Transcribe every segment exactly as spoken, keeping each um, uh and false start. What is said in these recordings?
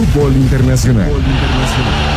Fútbol Internacional. Fútbol Internacional.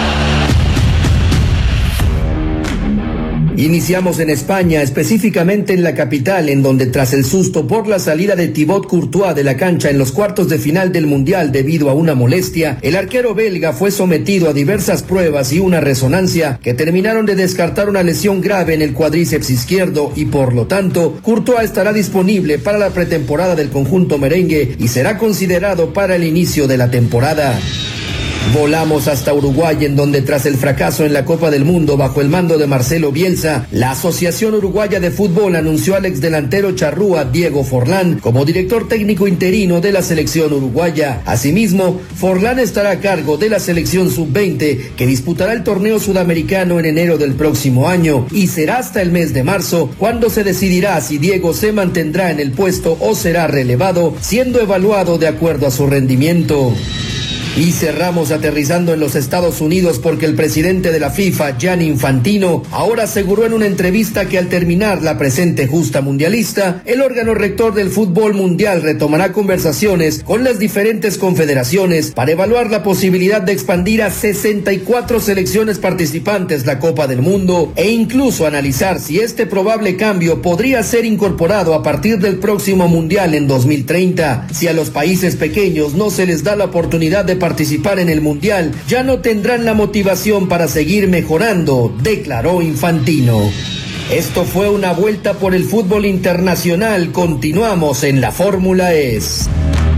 Iniciamos en España, específicamente en la capital, en donde tras el susto por la salida de Thibaut Courtois de la cancha en los cuartos de final del Mundial debido a una molestia, el arquero belga fue sometido a diversas pruebas y una resonancia que terminaron de descartar una lesión grave en el cuádriceps izquierdo y por lo tanto, Courtois estará disponible para la pretemporada del conjunto merengue y será considerado para el inicio de la temporada. Volamos hasta Uruguay, en donde tras el fracaso en la Copa del Mundo bajo el mando de Marcelo Bielsa, la Asociación Uruguaya de Fútbol anunció al exdelantero charrúa Diego Forlán como director técnico interino de la selección uruguaya. Asimismo, Forlán estará a cargo de la selección sub veinte que disputará el torneo sudamericano en enero del próximo año y será hasta el mes de marzo cuando se decidirá si Diego se mantendrá en el puesto o será relevado, siendo evaluado de acuerdo a su rendimiento. Y cerramos aterrizando en los Estados Unidos porque el presidente de la FIFA, Gianni Infantino, ahora aseguró en una entrevista que al terminar la presente justa mundialista, el órgano rector del fútbol mundial retomará conversaciones con las diferentes confederaciones para evaluar la posibilidad de expandir a sesenta y cuatro selecciones participantes la Copa del Mundo e incluso analizar si este probable cambio podría ser incorporado a partir del próximo mundial en dos mil treinta. Si a los países pequeños no se les da la oportunidad de participar en el Mundial, ya no tendrán la motivación para seguir mejorando, declaró Infantino. Esto fue una vuelta por el fútbol internacional. Continuamos en la Fórmula E S.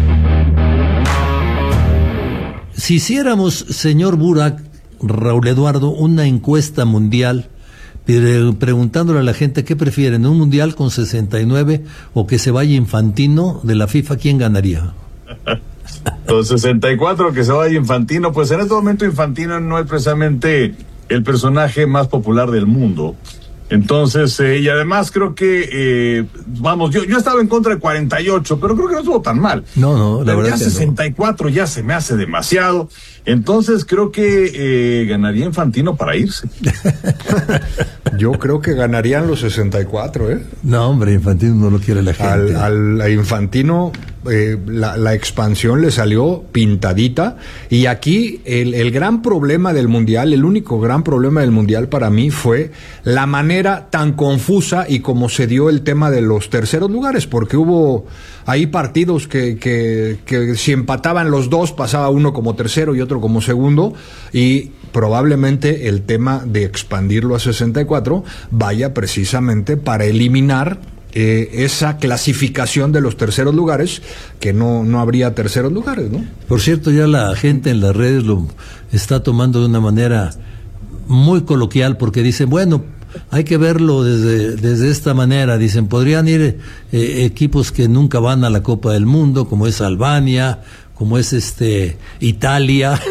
Si hiciéramos, señor Burak, Raúl Eduardo, una encuesta mundial, preguntándole a la gente qué prefieren, un mundial con sesenta y nueve o que se vaya Infantino de la FIFA, ¿quién ganaría? Los sesenta y cuatro que se vaya Infantino, pues en este momento Infantino no es precisamente el personaje más popular del mundo. Entonces, eh, y además creo que, eh, vamos, yo yo estaba en contra de cuarenta y ocho, pero creo que no estuvo tan mal. No, no, la pero verdad ya que sesenta y cuatro no. Ya se me hace demasiado. Entonces creo que eh, ganaría Infantino para irse. Yo creo que ganarían los sesenta y cuatro, ¿eh? No, hombre, Infantino no lo quiere la gente. Al, al a Infantino eh, la, la expansión le salió pintadita, y aquí el, el gran problema del Mundial, el único gran problema del Mundial para mí fue la manera tan confusa y como se dio el tema de los terceros lugares, porque hubo ahí partidos que, que, que si empataban los dos pasaba uno como tercero y otro como segundo, y probablemente el tema de expandirlo a sesenta y cuatro vaya precisamente para eliminar eh, esa clasificación de los terceros lugares, que no, no habría terceros lugares, ¿no? Por cierto, ya la gente en las redes lo está tomando de una manera muy coloquial, porque dicen, bueno, hay que verlo desde, desde esta manera. Dicen, podrían ir eh, equipos que nunca van a la Copa del Mundo, como es Albania, como es este Italia.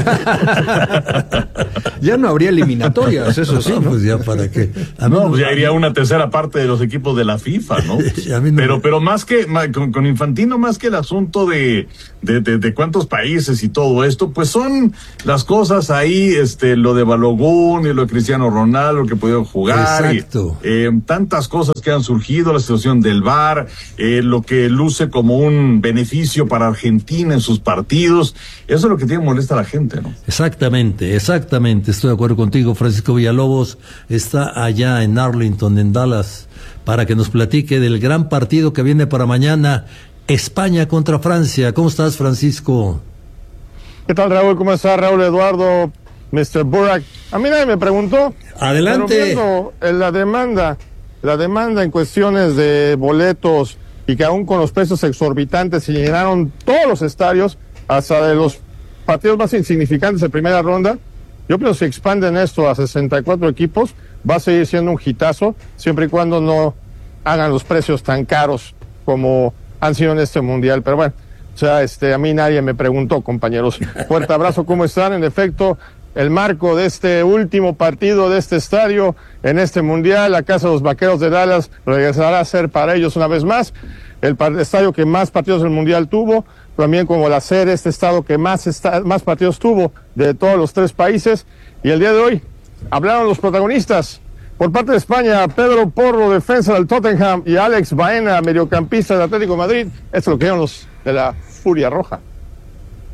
Ya no habría eliminatorias, eso sí, ¿no? ¿no? Pues ya para qué. A no, pues ya iría una tercera parte de los equipos de la FIFA, ¿no? A mí no pero, me... pero más que, más, con, con Infantino, más que el asunto de, de, de, de cuántos países y todo esto, pues son las cosas ahí, este, lo de Balogun y lo de Cristiano Ronaldo, que pudieron jugar. Exacto. Y, eh, tantas cosas que han surgido, la situación del V A R, eh, lo que luce como un beneficio para Argentina en sus partidos. Eso es lo que tiene molesta a la gente, ¿no? Exactamente, exactamente, estoy de acuerdo contigo. Francisco Villalobos está allá en Arlington, en Dallas, para que nos platique del gran partido que viene para mañana, España contra Francia. ¿Cómo estás, Francisco? ¿Qué tal, Raúl? ¿Cómo estás, Raúl Eduardo, mister Burak? A mí nadie me preguntó. Adelante. Pero viendo en la demanda, la demanda en cuestiones de boletos, y que aún con los precios exorbitantes se llenaron todos los estadios, hasta de los partidos más insignificantes de primera ronda. Yo pienso que si expanden esto a sesenta y cuatro equipos, va a seguir siendo un hitazo, siempre y cuando no hagan los precios tan caros como han sido en este mundial. Pero bueno, o sea, este, a mí nadie me preguntó, compañeros. Fuerte abrazo, ¿cómo están? En efecto, el marco de este último partido de este estadio en este mundial, la casa de los Vaqueros de Dallas regresará a ser para ellos una vez más el estadio que más partidos del mundial tuvo, también como la sede, este estado que más, esta, más partidos tuvo de todos los tres países. Y el día de hoy hablaron los protagonistas. Por parte de España, Pedro Porro, defensa del Tottenham, y Alex Baena, mediocampista del Atlético de Madrid. Esto es lo que eran los de la Furia Roja.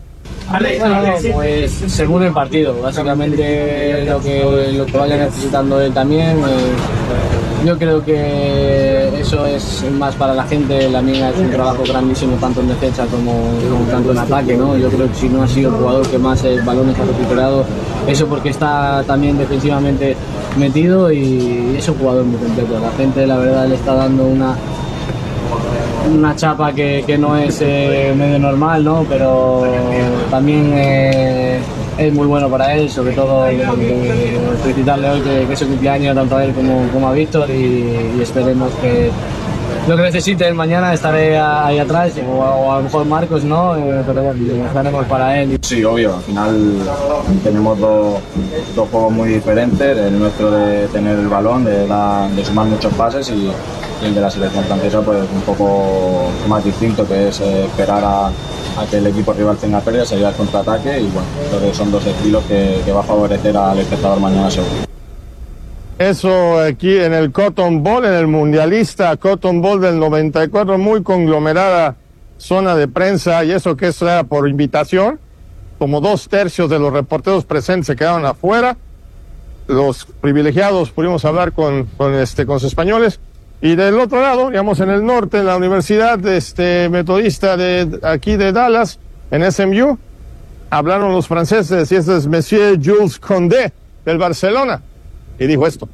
Bueno, no, pues según el partido, básicamente lo que, lo que vaya necesitando él también. Eh, yo creo que eso es más para la gente. La mía es un trabajo grandísimo tanto en defensa como, como tanto en ataque, ¿no? Yo creo que si no ha sido el jugador que más eh, balones ha recuperado, eso porque está también defensivamente metido y es un jugador muy completo. La gente, la verdad, le está dando una una chapa que, que no es eh, medio normal, ¿no? Pero también eh, es muy bueno para él, sobre todo eh, felicitarle hoy que, que es su cumpleaños tanto a él como, como a Víctor y, y esperemos que lo que necesite él mañana estaré ahí atrás o, o a lo mejor Marcos, ¿no? Eh, pero bueno, estaremos para él. Sí, obvio, al final tenemos dos, dos juegos muy diferentes, el nuestro de tener el balón, de, la, de sumar muchos pases y el de la selección francesa pues un poco más distinto, que es eh, esperar a, a que el equipo rival tenga pérdida, salir al contraataque y bueno, creo que son dos estilos que, que va a favorecer al espectador mañana seguro. Eso aquí en el Cotton Bowl, en el mundialista Cotton Bowl del noventa y cuatro, muy conglomerada zona de prensa, y eso que eso era por invitación, como dos tercios de los reporteros presentes se quedaron afuera, los privilegiados pudimos hablar con, con, este, con los españoles. Y del otro lado, digamos en el norte, en la Universidad este, Metodista de aquí de Dallas, en S M U, hablaron los franceses y este es Monsieur Jules Condé del Barcelona y dijo esto.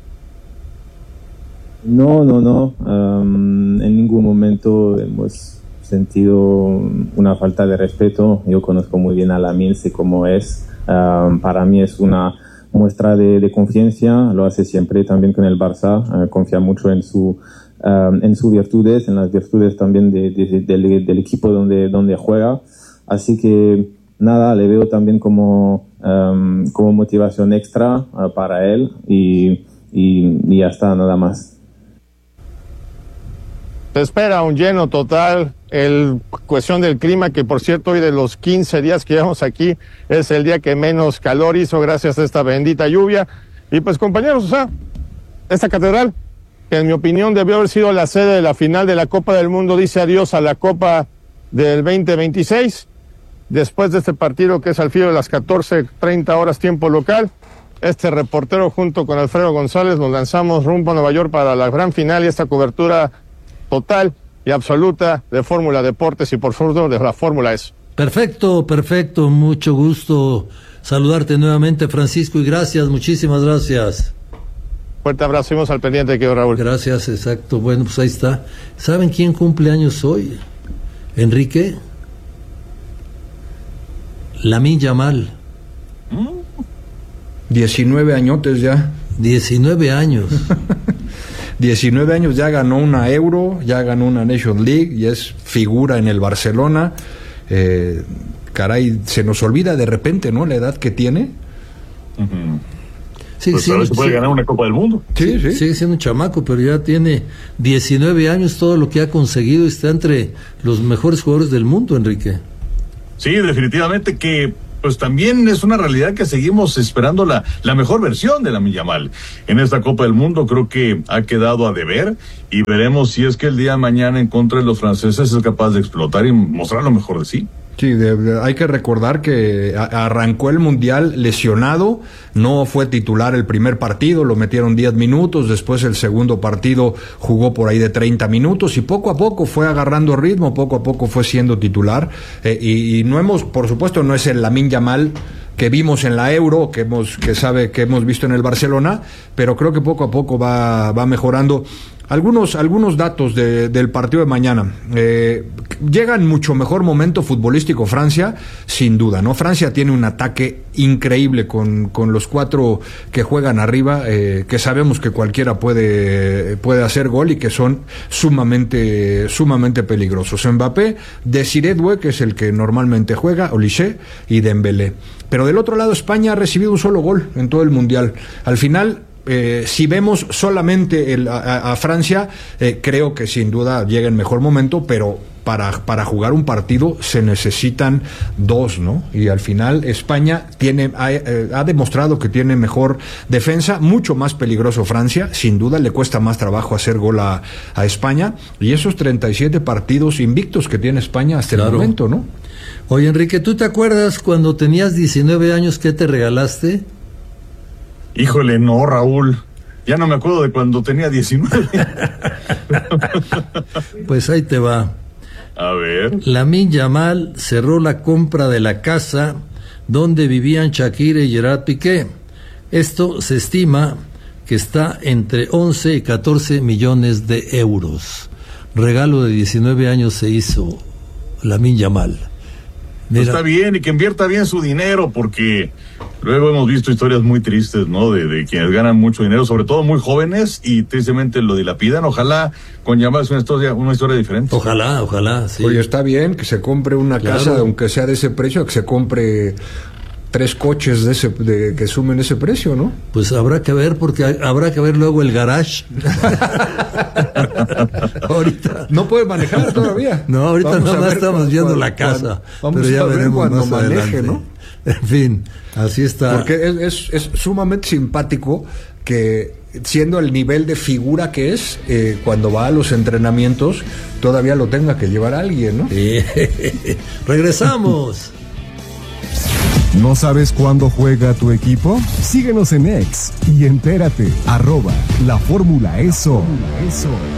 No, no, no. Um, en ningún momento hemos sentido una falta de respeto. Yo conozco muy bien a Lamine, sé cómo es. Um, para mí es una muestra de, de confianza, lo hace siempre también con el Barça, uh, confía mucho en su um, en sus virtudes, en las virtudes también de, de, de, del, del equipo donde, donde juega, así que nada, le veo también como, um, como motivación extra uh, para él y, y, y ya está, nada más. Se espera un lleno total. El cuestión del clima, que por cierto hoy de los quince días que llevamos aquí es el día que menos calor hizo gracias a esta bendita lluvia. Y pues compañeros, o sea, esta catedral, que en mi opinión debió haber sido la sede de la final de la Copa del Mundo, dice adiós a la Copa del veinte veintiséis. Después de este partido que es al filo de las catorce treinta horas tiempo local, este reportero junto con Alfredo González nos lanzamos rumbo a Nueva York para la gran final y esta cobertura total y absoluta de Fórmula Deportes y por supuesto de la Fórmula S. Perfecto, perfecto, mucho gusto saludarte nuevamente, Francisco, y gracias, muchísimas gracias. Fuerte abrazo, seguimos al pendiente, querido Raúl. Gracias, exacto, bueno, pues ahí está. ¿Saben quién cumple años hoy? Enrique. Lamine Yamal. diecinueve añotes ya. diecinueve años. diecinueve años, ya ganó una Euro, ya ganó una Nation League y es figura en el Barcelona. Eh, caray, se nos olvida de repente, ¿no? La edad que tiene. Uh-huh. Sí, pues sí, ahora se puede sí, ganar una Copa del Mundo. Sí, sí. Sigue siendo un chamaco, pero ya tiene diecinueve años, todo lo que ha conseguido, está entre los mejores jugadores del mundo, Enrique. Sí, definitivamente que pues también es una realidad que seguimos esperando la, la mejor versión de Lamine Yamal. En esta Copa del Mundo creo que ha quedado a deber y veremos si es que el día de mañana en contra de los franceses es capaz de explotar y mostrar lo mejor de sí. Sí, de, de, hay que recordar que a, arrancó el Mundial lesionado, no fue titular el primer partido, lo metieron diez minutos, después el segundo partido jugó por ahí de treinta minutos y poco a poco fue agarrando ritmo, poco a poco fue siendo titular eh, y, y no hemos, por supuesto, no es el Lamine Yamal que vimos en la Euro, que hemos, que sabe, que hemos visto en el Barcelona, pero creo que poco a poco va, va mejorando. Algunos, algunos datos de, del partido de mañana. Eh, llega en mucho mejor momento futbolístico Francia, sin duda, ¿no? Francia tiene un ataque increíble con, con los cuatro que juegan arriba, eh, que sabemos que cualquiera puede, puede hacer gol y que son sumamente, sumamente peligrosos. Mbappé, Desiré Doué, que es el que normalmente juega, Olise y Dembélé. Pero del otro lado, España ha recibido un solo gol en todo el Mundial. Al final, eh, si vemos solamente el, a, a Francia, eh, creo que sin duda llega en mejor momento, pero para, para jugar un partido se necesitan dos, ¿no? Y al final España tiene ha, eh, ha demostrado que tiene mejor defensa, mucho más peligroso Francia, sin duda le cuesta más trabajo hacer gol a, a España, y esos treinta y siete partidos invictos que tiene España hasta claro. el momento, ¿no? Oye, Enrique, ¿tú te acuerdas cuando tenías diecinueve años qué te regalaste? Híjole, no, Raúl. Ya no me acuerdo de cuando tenía diecinueve. Pues ahí te va. A ver. Lamine Yamal cerró la compra de la casa donde vivían Shakira y Gerard Piqué. Esto se estima que está entre once y catorce millones de euros. Regalo de diecinueve años se hizo Lamine Yamal. Pues está bien, y que invierta bien su dinero, porque luego hemos visto historias muy tristes, ¿no? De, de quienes ganan mucho dinero, sobre todo muy jóvenes, y tristemente lo dilapidan. Ojalá con Yamal sea una historia, una historia diferente. Ojalá, ojalá, sí. Oye, está bien que se compre una claro. casa, aunque sea de ese precio, que se compre tres coches de ese de, que sumen ese precio, ¿no? Pues habrá que ver, porque hay, habrá que ver luego el garage. Ahorita no puede manejar todavía. No, ahorita vamos nada más estamos cuando, viendo cuando, la casa, cuando, pero ya veremos cuando más maneje, adelante, ¿no? En fin, así está. Porque es, es, es sumamente simpático que, siendo el nivel de figura que es, eh, cuando va a los entrenamientos, todavía lo tenga que llevar a alguien, ¿no? Sí. Regresamos. ¿No sabes cuándo juega tu equipo? Síguenos en X y entérate. Arroba la Fórmula Eso.